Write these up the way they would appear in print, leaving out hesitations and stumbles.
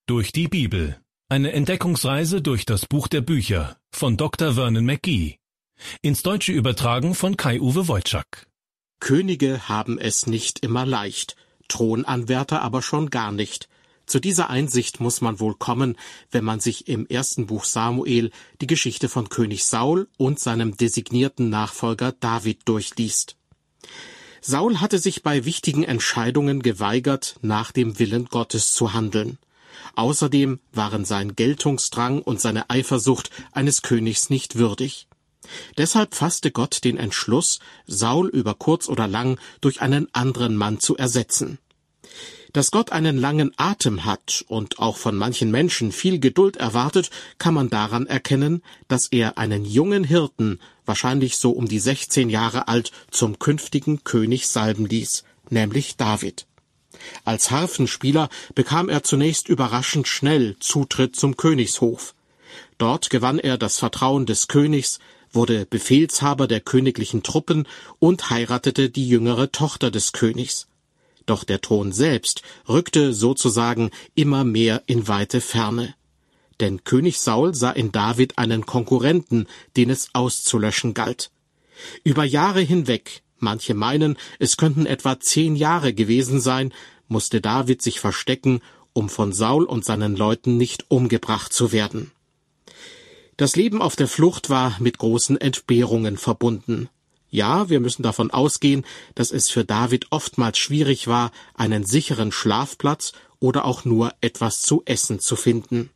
Durch die Bibel. Eine Entdeckungsreise durch das Buch der Bücher von Dr. Vernon McGee. Ins Deutsche übertragen von Kai-Uwe Wojczak. Könige haben es nicht immer leicht, Thronanwärter aber schon gar nicht. Zu dieser Einsicht muss man wohl kommen, wenn man sich im ersten Buch Samuel die Geschichte von König Saul und seinem designierten Nachfolger David durchliest. Saul hatte sich bei wichtigen Entscheidungen geweigert, nach dem Willen Gottes zu handeln. Außerdem waren sein Geltungsdrang und seine Eifersucht eines Königs nicht würdig. Deshalb fasste Gott den Entschluss, Saul über kurz oder lang durch einen anderen Mann zu ersetzen. Dass Gott einen langen Atem hat und auch von manchen Menschen viel Geduld erwartet, kann man daran erkennen, dass er einen jungen Hirten, wahrscheinlich so um die 16 Jahre alt, zum künftigen König salben ließ, nämlich David. Als Harfenspieler bekam er zunächst überraschend schnell Zutritt zum Königshof. Dort gewann er das Vertrauen des Königs, wurde Befehlshaber der königlichen Truppen und heiratete die jüngere Tochter des Königs. Doch der Thron selbst rückte sozusagen immer mehr in weite Ferne. Denn König Saul sah in David einen Konkurrenten, den es auszulöschen galt. Über Jahre hinweg, manche meinen, es könnten etwa 10 Jahre gewesen sein, musste David sich verstecken, um von Saul und seinen Leuten nicht umgebracht zu werden. Das Leben auf der Flucht war mit großen Entbehrungen verbunden. Ja, wir müssen davon ausgehen, dass es für David oftmals schwierig war, einen sicheren Schlafplatz oder auch nur etwas zu essen zu finden.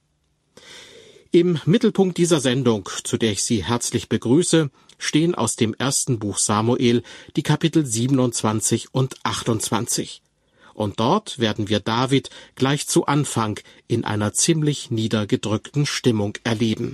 Im Mittelpunkt dieser Sendung, zu der ich Sie herzlich begrüße, stehen aus dem ersten Buch Samuel die Kapitel 27 und 28. Und dort werden wir David gleich zu Anfang in einer ziemlich niedergedrückten Stimmung erleben.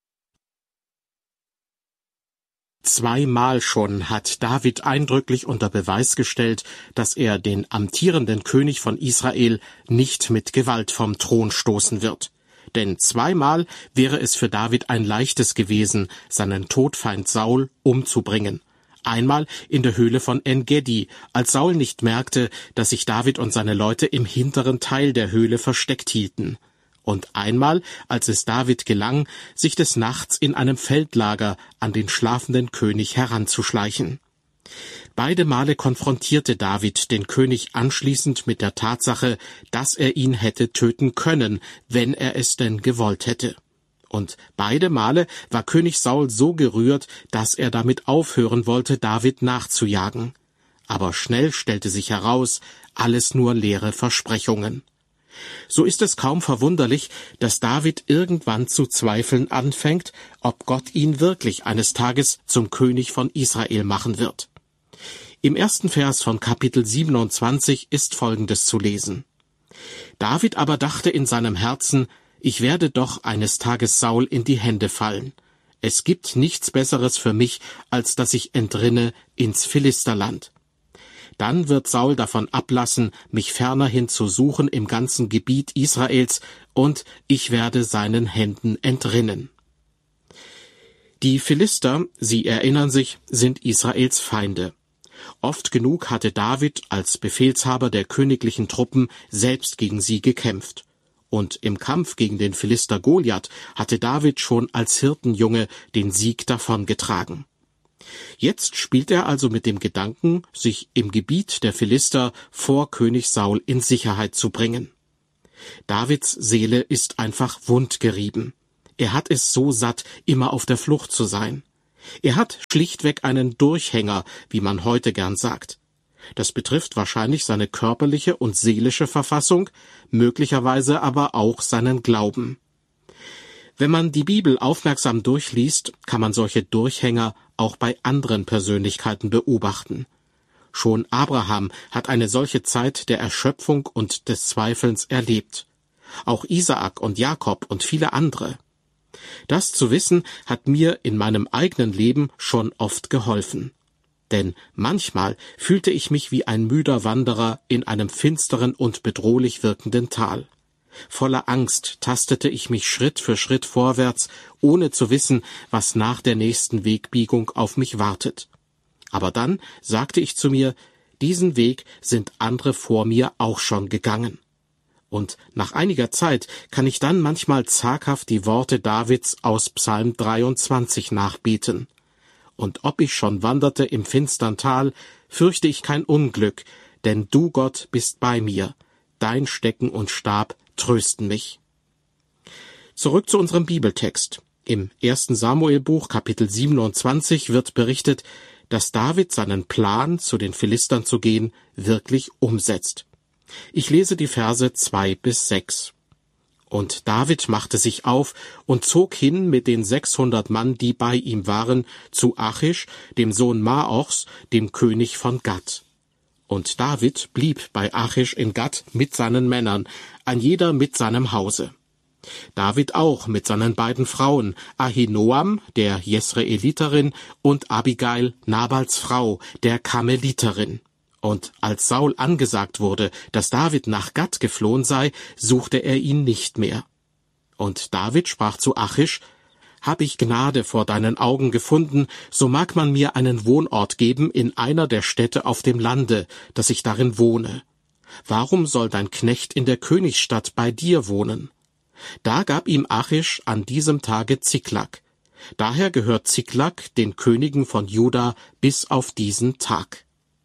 Zweimal schon hat David eindrücklich unter Beweis gestellt, dass er den amtierenden König von Israel nicht mit Gewalt vom Thron stoßen wird. Denn zweimal wäre es für David ein leichtes gewesen, seinen Todfeind Saul umzubringen. Einmal in der Höhle von En-Gedi, als Saul nicht merkte, dass sich David und seine Leute im hinteren Teil der Höhle versteckt hielten. Und einmal, als es David gelang, sich des Nachts in einem Feldlager an den schlafenden König heranzuschleichen. Beide Male konfrontierte David den König anschließend mit der Tatsache, dass er ihn hätte töten können, wenn er es denn gewollt hätte. Und beide Male war König Saul so gerührt, dass er damit aufhören wollte, David nachzujagen. Aber schnell stellte sich heraus, alles nur leere Versprechungen. So ist es kaum verwunderlich, dass David irgendwann zu zweifeln anfängt, ob Gott ihn wirklich eines Tages zum König von Israel machen wird. Im ersten Vers von Kapitel 27 ist Folgendes zu lesen. David aber dachte in seinem Herzen, ich werde doch eines Tages Saul in die Hände fallen. Es gibt nichts Besseres für mich, als dass ich entrinne ins Philisterland. Dann wird Saul davon ablassen, mich fernerhin zu suchen im ganzen Gebiet Israels, und ich werde seinen Händen entrinnen. Die Philister, Sie erinnern sich, sind Israels Feinde. Oft genug hatte David als Befehlshaber der königlichen Truppen selbst gegen sie gekämpft. Und im Kampf gegen den Philister Goliath hatte David schon als Hirtenjunge den Sieg davongetragen. Jetzt spielt er also mit dem Gedanken, sich im Gebiet der Philister vor König Saul in Sicherheit zu bringen. Davids Seele ist einfach wundgerieben. Er hat es so satt, immer auf der Flucht zu sein. Er hat schlichtweg einen Durchhänger, wie man heute gern sagt. Das betrifft wahrscheinlich seine körperliche und seelische Verfassung, möglicherweise aber auch seinen Glauben. Wenn man die Bibel aufmerksam durchliest, kann man solche Durchhänger auch bei anderen Persönlichkeiten beobachten. Schon Abraham hat eine solche Zeit der Erschöpfung und des Zweifelns erlebt. Auch Isaak und Jakob und viele andere. Das zu wissen, hat mir in meinem eigenen Leben schon oft geholfen. Denn manchmal fühlte ich mich wie ein müder Wanderer in einem finsteren und bedrohlich wirkenden Tal. Voller Angst tastete ich mich Schritt für Schritt vorwärts, ohne zu wissen, was nach der nächsten Wegbiegung auf mich wartet. Aber dann sagte ich zu mir, diesen Weg sind andere vor mir auch schon gegangen. Und nach einiger Zeit kann ich dann manchmal zaghaft die Worte Davids aus Psalm 23 nachbeten. Und ob ich schon wanderte im finstern Tal, fürchte ich kein Unglück, denn du, Gott, bist bei mir. Dein Stecken und Stab trösten mich. Zurück zu unserem Bibeltext. Im 1. Samuelbuch, Kapitel 27, wird berichtet, dass David seinen Plan, zu den Philistern zu gehen, wirklich umsetzt. Ich lese die Verse 2-6. Und David machte sich auf und zog hin mit den 600 Mann, die bei ihm waren, zu Achish, dem Sohn Maochs, dem König von Gat. Und David blieb bei Achish in Gat mit seinen Männern, ein jeder mit seinem Hause. David auch mit seinen beiden Frauen, Ahinoam, der Jesreeliterin, und Abigail, Nabals Frau, der Karmeliterin. Und als Saul angesagt wurde, dass David nach Gat geflohen sei, suchte er ihn nicht mehr. Und David sprach zu Achish: Hab ich Gnade vor deinen Augen gefunden, so mag man mir einen Wohnort geben in einer der Städte auf dem Lande, dass ich darin wohne. Warum soll dein Knecht in der Königsstadt bei dir wohnen? Da gab ihm Achish an diesem Tage Ziklag. Daher gehört Ziklag den Königen von Juda bis auf diesen Tag.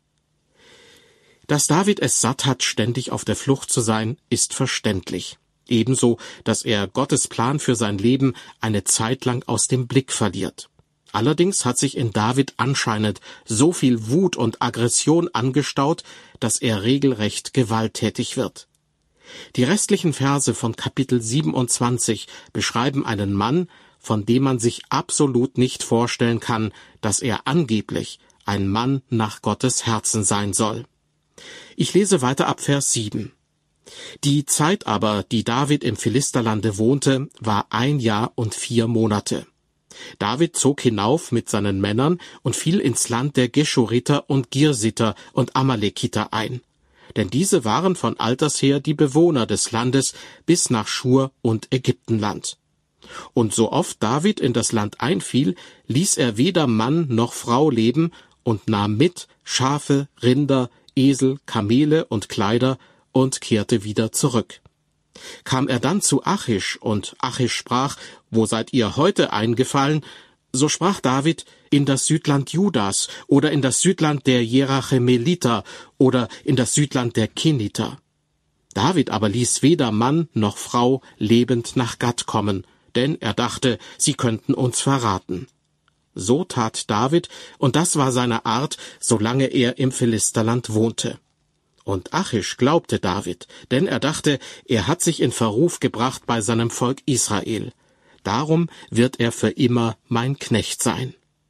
Dass David es satt hat, ständig auf der Flucht zu sein, ist verständlich. Ebenso, dass er Gottes Plan für sein Leben eine Zeit lang aus dem Blick verliert. Allerdings hat sich in David anscheinend so viel Wut und Aggression angestaut, dass er regelrecht gewalttätig wird. Die restlichen Verse von Kapitel 27 beschreiben einen Mann, von dem man sich absolut nicht vorstellen kann, dass er angeblich ein Mann nach Gottes Herzen sein soll. Ich lese weiter ab Vers 7. Die Zeit aber, die David im Philisterlande wohnte, war 1 Jahr und 4 Monate. David zog hinauf mit seinen Männern und fiel ins Land der Geschuriter und Girsiter und Amalekiter ein. Denn diese waren von alters her die Bewohner des Landes bis nach Schur und Ägyptenland. Und so oft David in das Land einfiel, ließ er weder Mann noch Frau leben und nahm mit Schafe, Rinder, Esel, Kamele und Kleider und kehrte wieder zurück. Kam er dann zu Achish, und Achish sprach: Wo seid ihr heute eingefallen? So sprach David: In das Südland Judas oder in das Südland der Jerachemeliter oder in das Südland der Keniter. David aber ließ weder Mann noch Frau lebend nach Gat kommen, denn er dachte, sie könnten uns verraten. So tat David, und das war seine Art, solange er im Philisterland wohnte. Und Achish glaubte David, denn er dachte, er hat sich in Verruf gebracht bei seinem Volk Israel. Darum wird er für immer mein Knecht sein.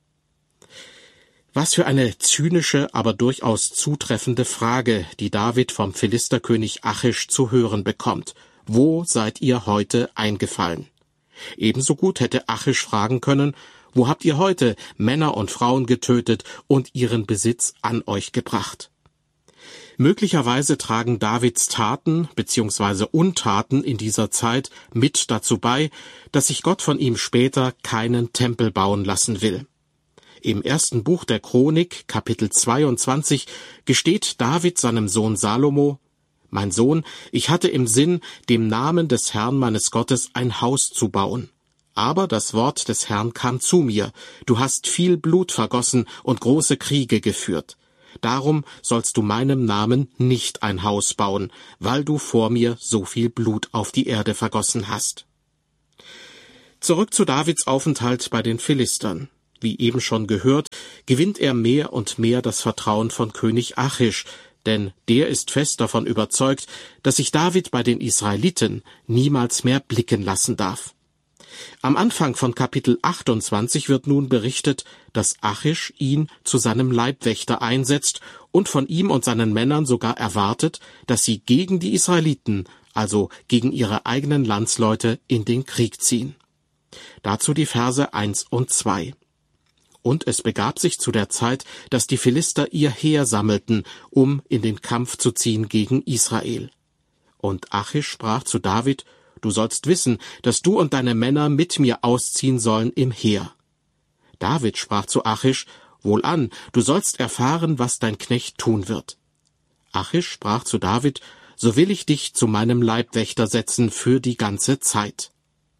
Was für eine zynische, aber durchaus zutreffende Frage, die David vom Philisterkönig Achish zu hören bekommt. Wo seid ihr heute eingefallen? Ebenso gut hätte Achish fragen können: Wo habt ihr heute Männer und Frauen getötet und ihren Besitz an euch gebracht? Möglicherweise tragen Davids Taten bzw. Untaten in dieser Zeit mit dazu bei, dass sich Gott von ihm später keinen Tempel bauen lassen will. Im 1. Buch der Chronik, Kapitel 22, gesteht David seinem Sohn Salomo: Mein Sohn, ich hatte im Sinn, dem Namen des Herrn meines Gottes ein Haus zu bauen. Aber das Wort des Herrn kam zu mir: Du hast viel Blut vergossen und große Kriege geführt. Darum sollst du meinem Namen nicht ein Haus bauen, weil du vor mir so viel Blut auf die Erde vergossen hast. Zurück zu Davids Aufenthalt bei den Philistern. Wie eben schon gehört, gewinnt er mehr und mehr das Vertrauen von König Achish, denn der ist fest davon überzeugt, dass sich David bei den Israeliten niemals mehr blicken lassen darf. Am Anfang von Kapitel 28 wird nun berichtet, dass Achish ihn zu seinem Leibwächter einsetzt und von ihm und seinen Männern sogar erwartet, dass sie gegen die Israeliten, also gegen ihre eigenen Landsleute, in den Krieg ziehen. Dazu die Verse 1 und 2. Und es begab sich zu der Zeit, dass die Philister ihr Heer sammelten, um in den Kampf zu ziehen gegen Israel. Und Achish sprach zu David: Du sollst wissen, dass du und deine Männer mit mir ausziehen sollen im Heer. David sprach zu Achish: Wohlan, du sollst erfahren, was dein Knecht tun wird. Achish sprach zu David: so will ich dich zu meinem Leibwächter setzen für die ganze Zeit.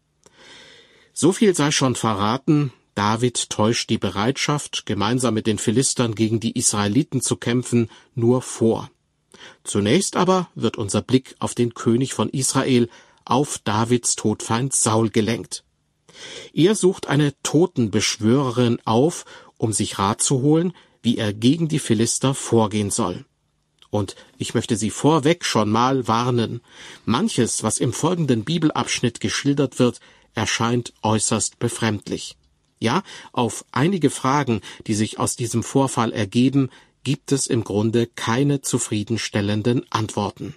So viel sei schon verraten, David täuscht die Bereitschaft, gemeinsam mit den Philistern gegen die Israeliten zu kämpfen, nur vor. Zunächst aber wird unser Blick auf den König von Israel, auf Davids Todfeind Saul gelenkt. Er sucht eine Totenbeschwörerin auf, um sich Rat zu holen, wie er gegen die Philister vorgehen soll. Und ich möchte Sie vorweg schon mal warnen. Manches, was im folgenden Bibelabschnitt geschildert wird, erscheint äußerst befremdlich. Ja, auf einige Fragen, die sich aus diesem Vorfall ergeben, gibt es im Grunde keine zufriedenstellenden Antworten.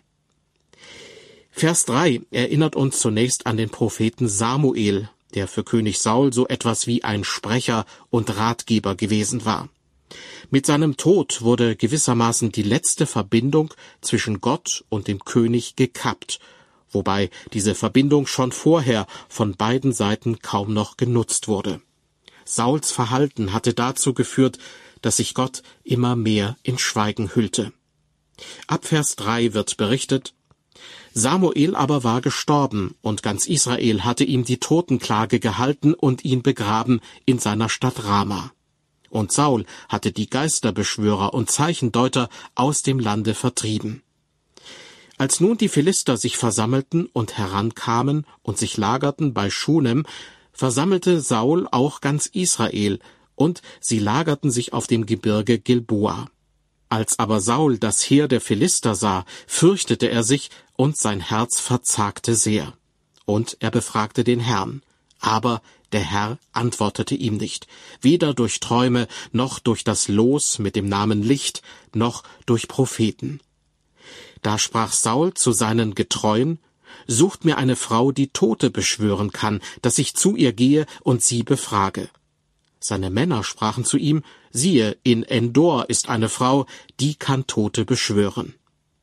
Vers 3 erinnert uns zunächst an den Propheten Samuel, der für König Saul so etwas wie ein Sprecher und Ratgeber gewesen war. Mit seinem Tod wurde gewissermaßen die letzte Verbindung zwischen Gott und dem König gekappt, wobei diese Verbindung schon vorher von beiden Seiten kaum noch genutzt wurde. Sauls Verhalten hatte dazu geführt, dass sich Gott immer mehr in Schweigen hüllte. Ab Vers 3 wird berichtet: Samuel aber war gestorben, und ganz Israel hatte ihm die Totenklage gehalten und ihn begraben in seiner Stadt Rama. Und Saul hatte die Geisterbeschwörer und Zeichendeuter aus dem Lande vertrieben. Als nun die Philister sich versammelten und herankamen und sich lagerten bei Schunem, versammelte Saul auch ganz Israel, und sie lagerten sich auf dem Gebirge Gilboa. Als aber Saul das Heer der Philister sah, fürchtete er sich, und sein Herz verzagte sehr. Und er befragte den Herrn. Aber der Herr antwortete ihm nicht, weder durch Träume, noch durch das Los mit dem Namen Licht, noch durch Propheten. Da sprach Saul zu seinen Getreuen: Sucht mir eine Frau, die Tote beschwören kann, dass ich zu ihr gehe und sie befrage. Seine Männer sprachen zu ihm: Siehe, in Endor ist eine Frau, die kann Tote beschwören.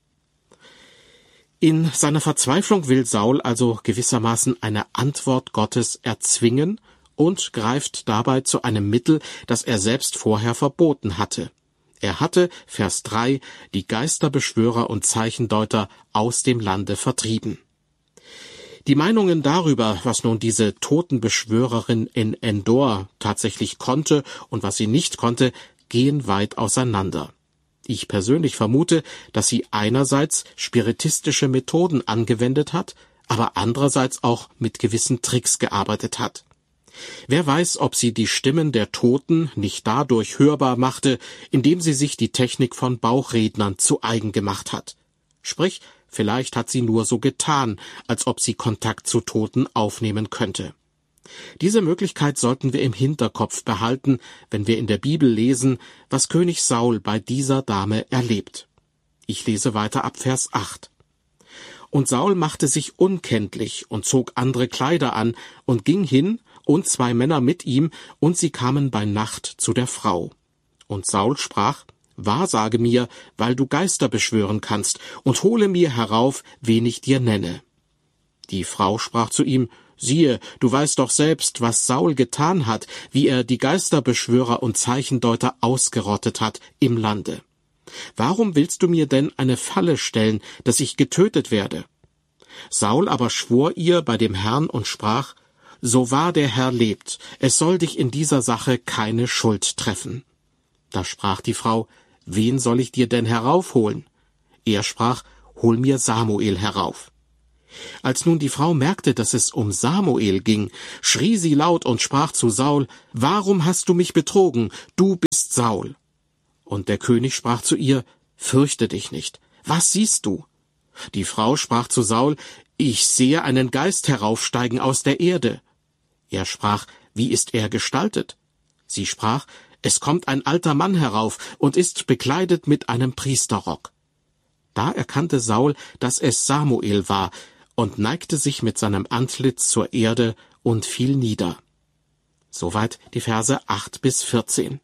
In seiner Verzweiflung will Saul also gewissermaßen eine Antwort Gottes erzwingen und greift dabei zu einem Mittel, das er selbst vorher verboten hatte. Er hatte, Vers 3, die Geisterbeschwörer und Zeichendeuter aus dem Lande vertrieben. Die Meinungen darüber, was nun diese Totenbeschwörerin in Endor tatsächlich konnte und was sie nicht konnte, gehen weit auseinander. Ich persönlich vermute, dass sie einerseits spiritistische Methoden angewendet hat, aber andererseits auch mit gewissen Tricks gearbeitet hat. Wer weiß, ob sie die Stimmen der Toten nicht dadurch hörbar machte, indem sie sich die Technik von Bauchrednern zu eigen gemacht hat. Sprich, vielleicht hat sie nur so getan, als ob sie Kontakt zu Toten aufnehmen könnte. Diese Möglichkeit sollten wir im Hinterkopf behalten, wenn wir in der Bibel lesen, was König Saul bei dieser Dame erlebt. Ich lese weiter ab Vers 8. Und Saul machte sich unkenntlich und zog andere Kleider an und ging hin, und 2 Männer mit ihm, und sie kamen bei Nacht zu der Frau. Und Saul sprach: Wahrsage mir, weil du Geister beschwören kannst, und hole mir herauf, wen ich dir nenne. Die Frau sprach zu ihm: Siehe, du weißt doch selbst, was Saul getan hat, wie er die Geisterbeschwörer und Zeichendeuter ausgerottet hat im Lande. Warum willst du mir denn eine Falle stellen, dass ich getötet werde? Saul aber schwor ihr bei dem Herrn und sprach: So wahr der Herr lebt, es soll dich in dieser Sache keine Schuld treffen. Da sprach die Frau: Wen soll ich dir denn heraufholen? Er sprach: Hol mir Samuel herauf. Als nun die Frau merkte, dass es um Samuel ging, schrie sie laut und sprach zu Saul: Warum hast du mich betrogen? Du bist Saul. Und der König sprach zu ihr: Fürchte dich nicht. Was siehst du? Die Frau sprach zu Saul: Ich sehe einen Geist heraufsteigen aus der Erde. Er sprach: Wie ist er gestaltet? Sie sprach: Es kommt ein alter Mann herauf und ist bekleidet mit einem Priesterrock. Da erkannte Saul, dass es Samuel war, und neigte sich mit seinem Antlitz zur Erde und fiel nieder. Soweit die Verse 8 bis 14.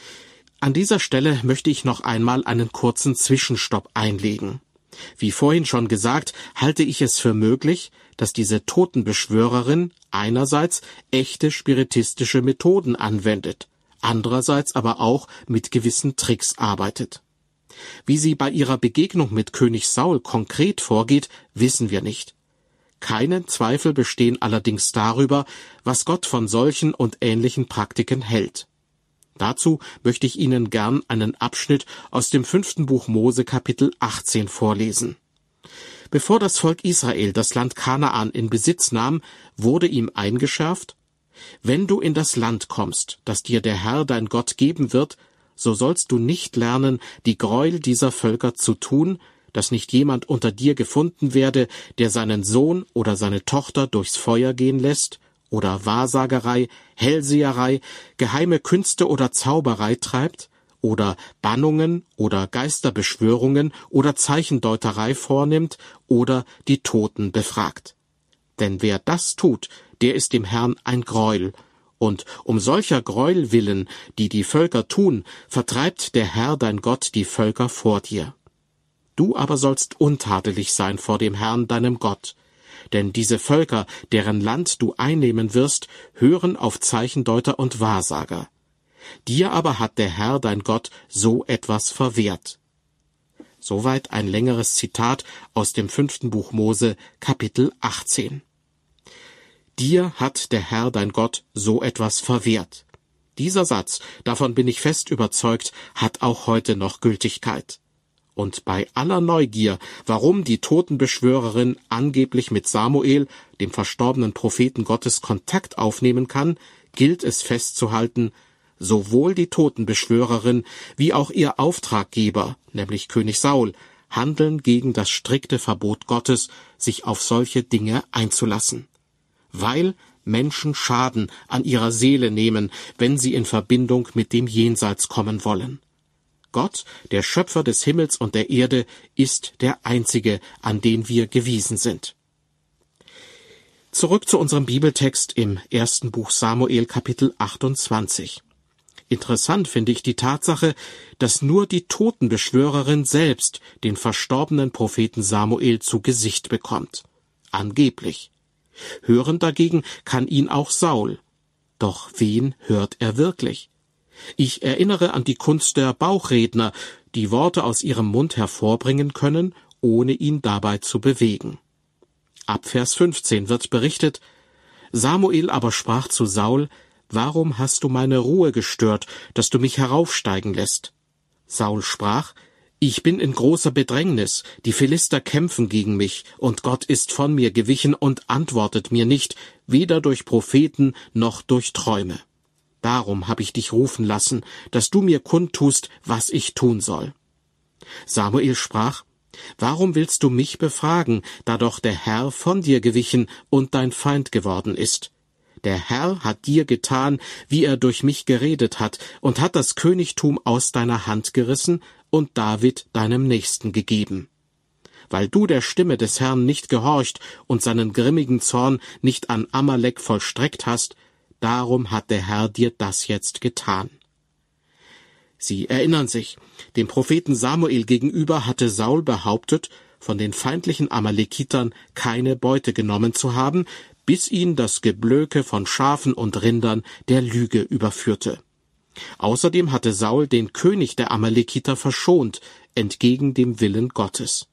An dieser Stelle möchte ich noch einmal einen kurzen Zwischenstopp einlegen. Wie vorhin schon gesagt, halte ich es für möglich, dass diese Totenbeschwörerin einerseits echte spiritistische Methoden anwendet, andererseits aber auch mit gewissen Tricks arbeitet. Wie sie bei ihrer Begegnung mit König Saul konkret vorgeht, wissen wir nicht. Keine Zweifel bestehen allerdings darüber, was Gott von solchen und ähnlichen Praktiken hält. Dazu möchte ich Ihnen gern einen Abschnitt aus dem 5. Buch Mose Kapitel 18 vorlesen. Bevor das Volk Israel das Land Kanaan in Besitz nahm, wurde ihm eingeschärft: Wenn du in das Land kommst, das dir der Herr dein Gott geben wird, so sollst du nicht lernen, die Gräuel dieser Völker zu tun, dass nicht jemand unter dir gefunden werde, der seinen Sohn oder seine Tochter durchs Feuer gehen lässt, oder Wahrsagerei, Hellseherei, geheime Künste oder Zauberei treibt, oder Bannungen oder Geisterbeschwörungen oder Zeichendeuterei vornimmt oder die Toten befragt. Denn wer das tut, der ist dem Herrn ein Greuel, und um solcher Greuel willen, die die Völker tun, vertreibt der Herr dein Gott die Völker vor dir. Du aber sollst untadelig sein vor dem Herrn deinem Gott, denn diese Völker, deren Land du einnehmen wirst, hören auf Zeichendeuter und Wahrsager. Dir aber hat der Herr dein Gott so etwas verwehrt. Soweit ein längeres Zitat aus dem 5. Buch Mose, Kapitel 18. Dir hat der Herr dein Gott so etwas verwehrt. Dieser Satz, davon bin ich fest überzeugt, hat auch heute noch Gültigkeit. Und bei aller Neugier, warum die Totenbeschwörerin angeblich mit Samuel, dem verstorbenen Propheten Gottes, Kontakt aufnehmen kann, gilt es festzuhalten: Sowohl die Totenbeschwörerin wie auch ihr Auftraggeber, nämlich König Saul, handeln gegen das strikte Verbot Gottes, sich auf solche Dinge einzulassen. Weil Menschen Schaden an ihrer Seele nehmen, wenn sie in Verbindung mit dem Jenseits kommen wollen. Gott, der Schöpfer des Himmels und der Erde, ist der Einzige, an den wir gewiesen sind. Zurück zu unserem Bibeltext im 1. Buch Samuel, Kapitel 28. Interessant finde ich die Tatsache, dass nur die Totenbeschwörerin selbst den verstorbenen Propheten Samuel zu Gesicht bekommt. Angeblich. Hören dagegen kann ihn auch Saul. Doch wen hört er wirklich? Ich erinnere an die Kunst der Bauchredner, die Worte aus ihrem Mund hervorbringen können, ohne ihn dabei zu bewegen. Ab Vers 15 wird berichtet: Samuel aber sprach zu Saul: Warum hast du meine Ruhe gestört, dass du mich heraufsteigen lässt? Saul sprach: Ich bin in großer Bedrängnis, die Philister kämpfen gegen mich, und Gott ist von mir gewichen und antwortet mir nicht, weder durch Propheten noch durch Träume. Darum habe ich dich rufen lassen, dass du mir kundtust, was ich tun soll. Samuel sprach: Warum willst du mich befragen, da doch der Herr von dir gewichen und dein Feind geworden ist? Der Herr hat dir getan, wie er durch mich geredet hat, und hat das Königtum aus deiner Hand gerissen und David deinem Nächsten gegeben. Weil du der Stimme des Herrn nicht gehorcht und seinen grimmigen Zorn nicht an Amalek vollstreckt hast, darum hat der Herr dir das jetzt getan. Sie erinnern sich, dem Propheten Samuel gegenüber hatte Saul behauptet, von den feindlichen Amalekitern keine Beute genommen zu haben, bis ihn das Geblöke von Schafen und Rindern der Lüge überführte. Außerdem hatte Saul den König der Amalekiter verschont, entgegen dem Willen Gottes.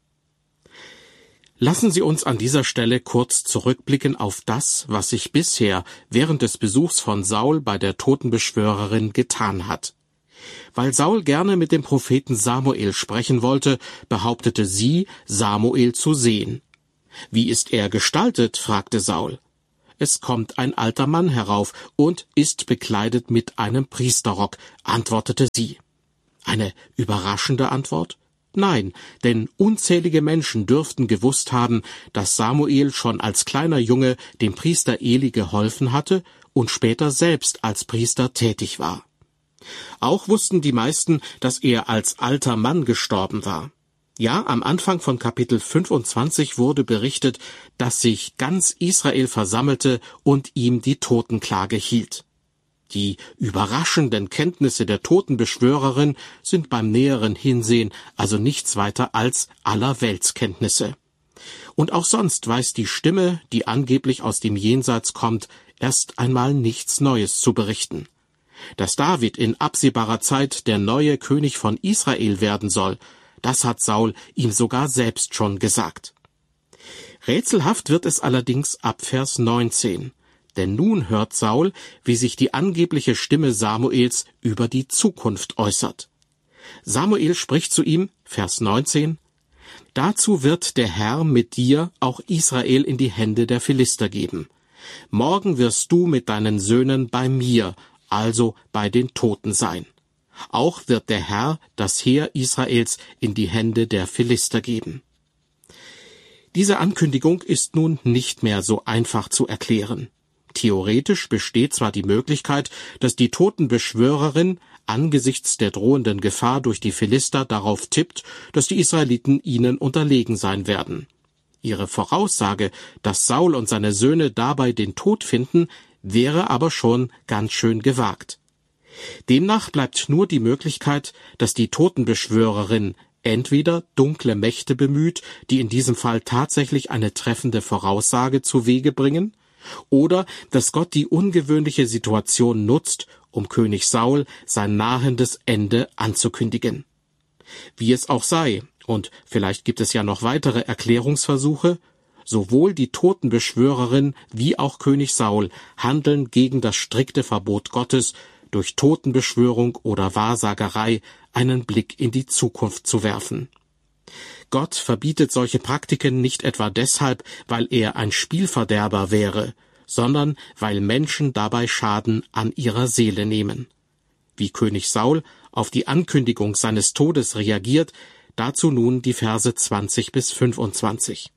Lassen Sie uns an dieser Stelle kurz zurückblicken auf das, was sich bisher während des Besuchs von Saul bei der Totenbeschwörerin getan hat. Weil Saul gerne mit dem Propheten Samuel sprechen wollte, behauptete sie, Samuel zu sehen. »Wie ist er gestaltet?« fragte Saul. »Es kommt ein alter Mann herauf und ist bekleidet mit einem Priesterrock«, antwortete sie. Eine überraschende Antwort? Nein, denn unzählige Menschen dürften gewusst haben, dass Samuel schon als kleiner Junge dem Priester Eli geholfen hatte und später selbst als Priester tätig war. Auch wussten die meisten, dass er als alter Mann gestorben war. Ja, am Anfang von Kapitel 25 wurde berichtet, dass sich ganz Israel versammelte und ihm die Totenklage hielt. Die überraschenden Kenntnisse der Totenbeschwörerin sind beim näheren Hinsehen also nichts weiter als Allerweltskenntnisse. Und auch sonst weiß die Stimme, die angeblich aus dem Jenseits kommt, erst einmal nichts Neues zu berichten. Dass David in absehbarer Zeit der neue König von Israel werden soll, Das hat Saul ihm sogar selbst schon gesagt. Rätselhaft wird es allerdings ab Vers 19. Denn nun hört Saul, wie sich die angebliche Stimme Samuels über die Zukunft äußert. Samuel spricht zu ihm, Vers 19, Dazu wird der Herr mit dir auch Israel in die Hände der Philister geben. Morgen wirst du mit deinen Söhnen bei mir, also bei den Toten sein. Auch wird der Herr das Heer Israels in die Hände der Philister geben. Diese Ankündigung ist nun nicht mehr so einfach zu erklären. Theoretisch besteht zwar die Möglichkeit, dass die Totenbeschwörerin angesichts der drohenden Gefahr durch die Philister darauf tippt, dass die Israeliten ihnen unterlegen sein werden. Ihre Voraussage, dass Saul und seine Söhne dabei den Tod finden, wäre aber schon ganz schön gewagt. Demnach bleibt nur die Möglichkeit, dass die Totenbeschwörerin entweder dunkle Mächte bemüht, die in diesem Fall tatsächlich eine treffende Voraussage zu Wege bringen, oder dass Gott die ungewöhnliche Situation nutzt, um König Saul sein nahendes Ende anzukündigen. Wie es auch sei, und vielleicht gibt es ja noch weitere Erklärungsversuche, sowohl die Totenbeschwörerin wie auch König Saul handeln gegen das strikte Verbot Gottes, durch Totenbeschwörung oder Wahrsagerei einen Blick in die Zukunft zu werfen. Gott verbietet solche Praktiken nicht etwa deshalb, weil er ein Spielverderber wäre, sondern weil Menschen dabei Schaden an ihrer Seele nehmen. Wie König Saul auf die Ankündigung seines Todes reagiert, dazu nun die Verse 20 bis 25.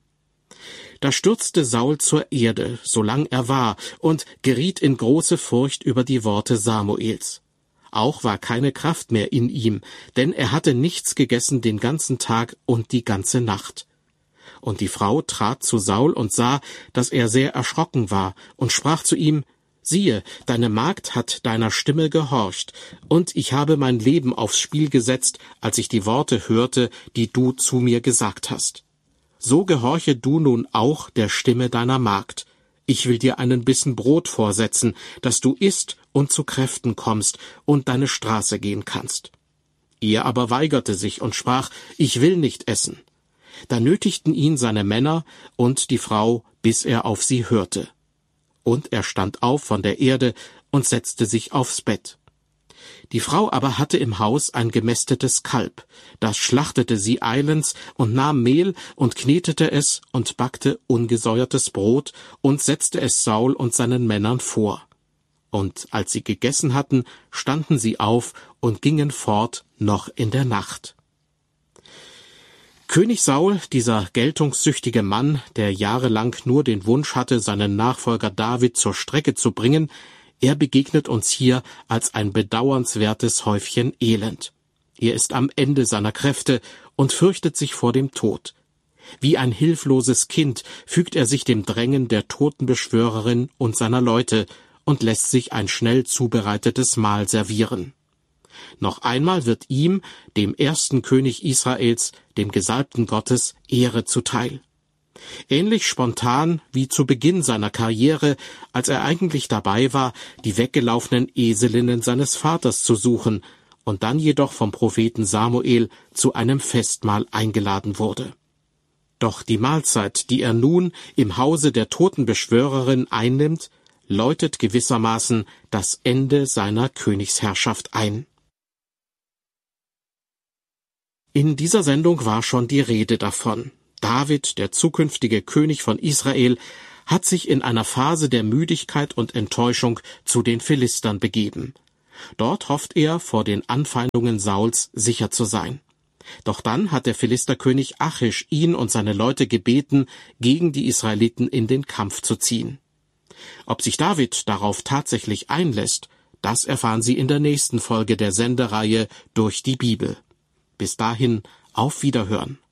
Da stürzte Saul zur Erde, solang er war, und geriet in große Furcht über die Worte Samuels. Auch war keine Kraft mehr in ihm, denn er hatte nichts gegessen den ganzen Tag und die ganze Nacht. Und die Frau trat zu Saul und sah, dass er sehr erschrocken war, und sprach zu ihm, »Siehe, deine Magd hat deiner Stimme gehorcht, und ich habe mein Leben aufs Spiel gesetzt, als ich die Worte hörte, die du zu mir gesagt hast. So gehorche du nun auch der Stimme deiner Magd. Ich will dir einen Bissen Brot vorsetzen, dass du isst und zu Kräften kommst und deine Straße gehen kannst.« Er aber weigerte sich und sprach, »Ich will nicht essen.« Da nötigten ihn seine Männer und die Frau, bis er auf sie hörte. Und er stand auf von der Erde und setzte sich aufs Bett. Die Frau aber hatte im Haus ein gemästetes Kalb, das schlachtete sie eilends und nahm Mehl und knetete es und backte ungesäuertes Brot und setzte es Saul und seinen Männern vor. Und als sie gegessen hatten, standen sie auf und gingen fort noch in der Nacht. König Saul, dieser geltungssüchtige Mann, der jahrelang nur den Wunsch hatte, seinen Nachfolger David zur Strecke zu bringen, er begegnet uns hier als ein bedauernswertes Häufchen Elend. Er ist am Ende seiner Kräfte und fürchtet sich vor dem Tod. Wie ein hilfloses Kind fügt er sich dem Drängen der Totenbeschwörerin und seiner Leute und lässt sich ein schnell zubereitetes Mahl servieren. Noch einmal wird ihm, dem ersten König Israels, dem Gesalbten Gottes, Ehre zuteil. Ähnlich spontan wie zu Beginn seiner Karriere, als er eigentlich dabei war, die weggelaufenen Eselinnen seines Vaters zu suchen und dann jedoch vom Propheten Samuel zu einem Festmahl eingeladen wurde. Doch die Mahlzeit, die er nun im Hause der Totenbeschwörerin einnimmt, läutet gewissermaßen das Ende seiner Königsherrschaft ein. In dieser Sendung war schon die Rede davon. David, der zukünftige König von Israel, hat sich in einer Phase der Müdigkeit und Enttäuschung zu den Philistern begeben. Dort hofft er, vor den Anfeindungen Sauls sicher zu sein. Doch dann hat der Philisterkönig Achish ihn und seine Leute gebeten, gegen die Israeliten in den Kampf zu ziehen. Ob sich David darauf tatsächlich einlässt, das erfahren Sie in der nächsten Folge der Sendereihe Durch die Bibel. Bis dahin, auf Wiederhören.